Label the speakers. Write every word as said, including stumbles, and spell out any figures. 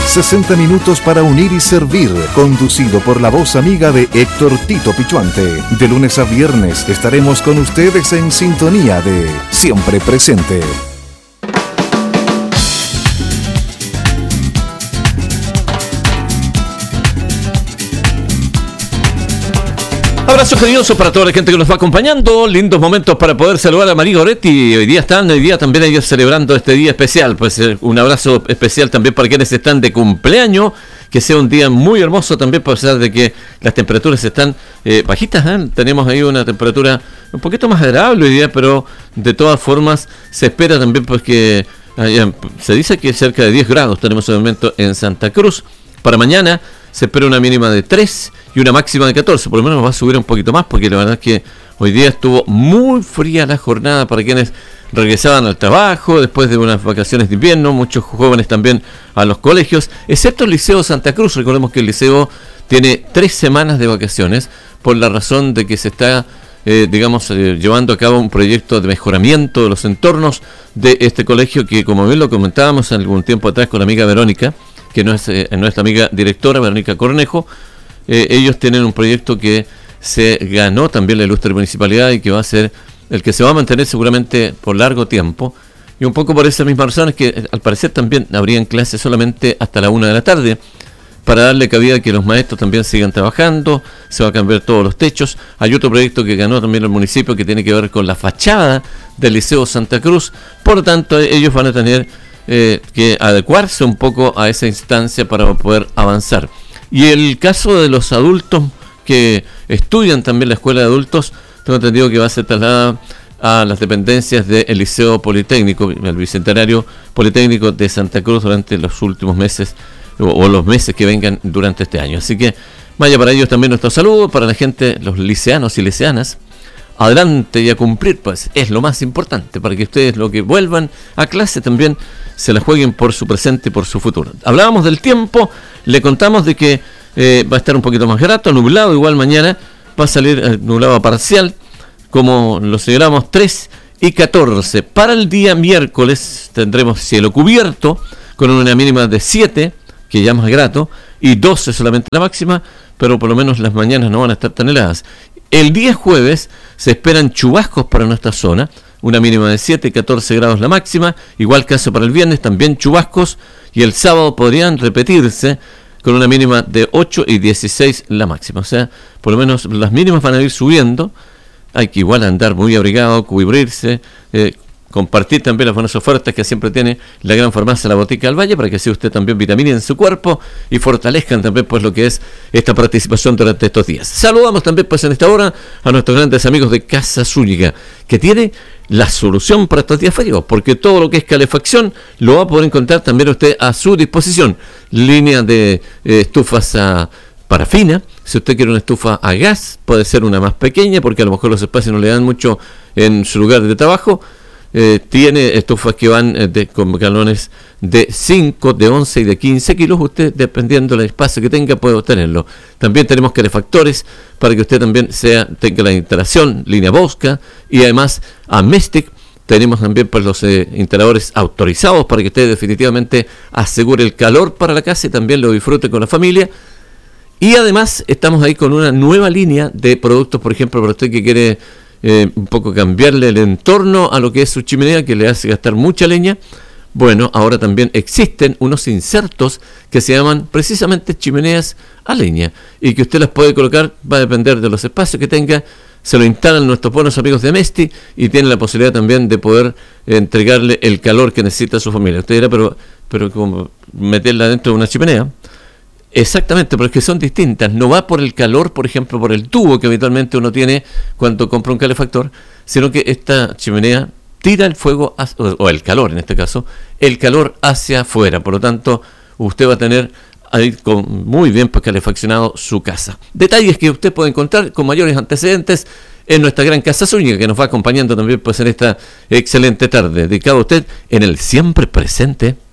Speaker 1: sesenta minutos para unir y servir, conducido por la voz amiga de Héctor Tito Pichuante. De lunes a viernes estaremos con ustedes en sintonía de Siempre Presente.
Speaker 2: Abrazo cariñoso para toda la gente que nos va acompañando. Lindos momentos para poder saludar a María Goretti. Hoy día están, hoy día también ellos celebrando este día especial. Pues un abrazo especial también para quienes están de cumpleaños. Que sea un día muy hermoso también, a pesar de que las temperaturas están eh, bajitas, ¿eh? Tenemos ahí una temperatura un poquito más agradable hoy día, pero de todas formas se espera también pues que eh, se dice que cerca de diez grados tenemos en el momento en Santa Cruz. Para mañana se espera una mínima de tres y una máxima de catorce. Por lo menos va a subir un poquito más, porque la verdad es que hoy día estuvo muy fría la jornada para quienes regresaban al trabajo después de unas vacaciones de invierno. Muchos jóvenes también a los colegios, excepto el Liceo Santa Cruz. Recordemos que el liceo tiene tres semanas de vacaciones por la razón de que se está eh, digamos eh, llevando a cabo un proyecto de mejoramiento de los entornos de este colegio, que como bien lo comentábamos algún tiempo atrás con la amiga Verónica, que no es eh, nuestra amiga directora Verónica Cornejo. Eh, ellos tienen un proyecto que se ganó también la ilustre municipalidad y que va a ser el que se va a mantener seguramente por largo tiempo, y un poco por esa misma razón es que eh, al parecer también habrían clases solamente hasta la una de la tarde, para darle cabida a que los maestros también sigan trabajando. Se va a cambiar todos los techos. Hay otro proyecto que ganó también el municipio que tiene que ver con la fachada del Liceo Santa Cruz. Por lo tanto, ellos van a tener eh, que adecuarse un poco a esa instancia para poder avanzar. Y el caso de los adultos que estudian también la escuela de adultos, tengo entendido que va a ser trasladada a las dependencias del Liceo Politécnico, el Bicentenario Politécnico de Santa Cruz, durante los últimos meses o los meses que vengan durante este año. Así que vaya para ellos también nuestro saludo, para la gente, los liceanos y liceanas. Adelante y a cumplir, pues es lo más importante, para que ustedes, lo que vuelvan a clase, también se la jueguen por su presente y por su futuro. Hablábamos del tiempo, le contamos de que eh, va a estar un poquito más grato, nublado, igual mañana va a salir eh, nublado parcial, como lo señalamos, tres y catorce. Para el día miércoles tendremos cielo cubierto, con una mínima de siete, que ya más grato, y doce solamente la máxima, pero por lo menos las mañanas no van a estar tan heladas. El día jueves se esperan chubascos para nuestra zona, una mínima de siete y catorce grados la máxima, igual caso para el viernes, también chubascos, y el sábado podrían repetirse con una mínima de ocho y dieciséis la máxima. O sea, por lo menos las mínimas van a ir subiendo. Hay que igual andar muy abrigado, cubrirse, eh, compartir también las buenas ofertas que siempre tiene la gran farmacia La Botica del Valle, para que así usted también vitamine en su cuerpo y fortalezcan también pues lo que es esta participación durante estos días. Saludamos también pues en esta hora a nuestros grandes amigos de Casa Zúñiga, que tiene la solución para estos días fríos, porque todo lo que es calefacción lo va a poder encontrar también usted a su disposición. Línea de eh, estufas a parafina. Si usted quiere una estufa a gas, puede ser una más pequeña, porque a lo mejor los espacios no le dan mucho en su lugar de trabajo. Eh, tiene estufas que van eh, de, con galones de cinco, de once y de quince kilos. Usted, dependiendo del espacio que tenga, puede obtenerlo. También tenemos calefactores para que usted también sea tenga la instalación, línea Bosca, y además a Mestic. Tenemos también pues, los eh, instaladores autorizados para que usted definitivamente asegure el calor para la casa y también lo disfrute con la familia. Y además estamos ahí con una nueva línea de productos, por ejemplo, para usted que quiere Eh, un poco cambiarle el entorno a lo que es su chimenea, que le hace gastar mucha leña. Bueno, ahora también existen unos insertos que se llaman precisamente chimeneas a leña, y que usted las puede colocar, va a depender de los espacios que tenga. Se lo instalan nuestros buenos amigos de Mesti y tiene la posibilidad también de poder entregarle el calor que necesita su familia. Usted dirá, pero, pero como meterla dentro de una chimenea. Exactamente, pero es que son distintas. No va por el calor, por ejemplo, por el tubo que habitualmente uno tiene cuando compra un calefactor, sino que esta chimenea tira el fuego, hacia, o el calor en este caso, el calor hacia afuera. Por lo tanto, usted va a tener ahí con muy bien calefaccionado su casa. Detalles que usted puede encontrar con mayores antecedentes en nuestra gran Casa Zúñiga, que nos va acompañando también pues en esta excelente tarde, dedicado a usted en el Siempre Presente.